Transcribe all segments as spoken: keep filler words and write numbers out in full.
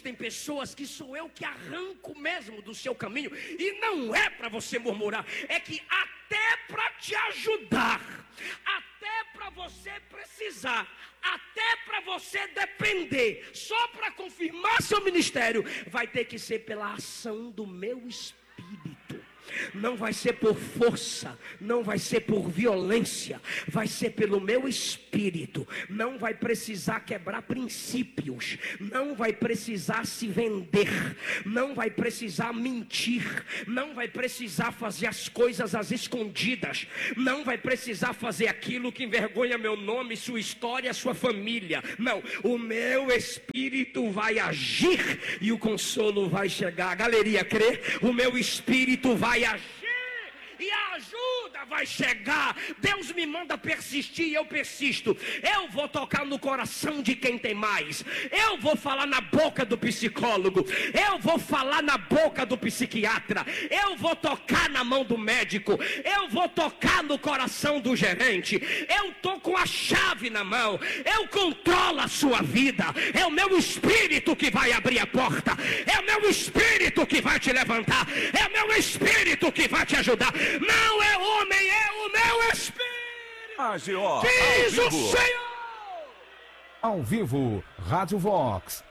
Tem pessoas que sou eu que arranco mesmo do seu caminho. E não é para você murmurar. É que até para te ajudar, até para você precisar, até para você depender, só para confirmar seu ministério, vai ter que ser pela ação do meu Espírito. Não vai ser por força, não vai ser por violência, vai ser pelo meu Espírito. Não vai precisar quebrar princípios, não vai precisar se vender, não vai precisar mentir, não vai precisar fazer as coisas às escondidas, não vai precisar fazer aquilo que envergonha meu nome, sua história, sua família. Não, o meu Espírito vai agir e o consolo vai chegar. A galeria crê? O meu Espírito vai agir e a ajuda vai chegar. Deus me manda persistir e eu persisto. Eu vou tocar no coração de quem tem mais. Eu vou falar na boca do psicólogo. Eu vou falar na boca do psiquiatra. Eu vou tocar na mão do médico. Eu vou tocar no coração do gerente. Eu tô com a chave na mão. Eu controlo a sua vida. É o meu Espírito que vai abrir a porta. É o meu Espírito que vai te levantar. É o meu Espírito que vai te ajudar. Não é homem, é o meu Espírito. A G O, diz o Senhor. Ao vivo, Rádio Vox.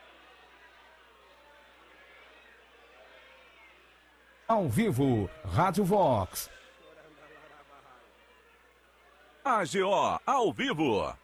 Ao vivo, Rádio Vox. A G O, ao vivo.